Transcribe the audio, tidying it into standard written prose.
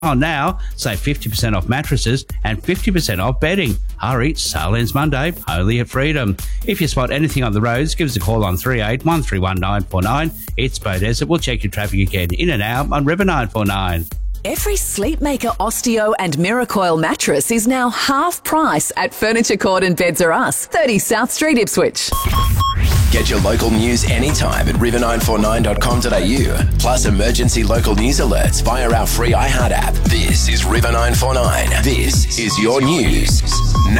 on now. Save 50% off mattresses and 50% off bedding. Hurry, sale ends Monday, only at Freedom. If you spot anything on the roads, give us a call on 38131949. It's Bo Desert. We'll check your traffic again in and out on River 949. Every Sleepmaker Osteo and Miracoil mattress is now half price at Furniture Court and Beds Are Us, 30 South Street, Ipswich. Get your local news anytime at river949.com.au. Plus emergency local news alerts via our free iHeart app. This is River 949. This is your news now.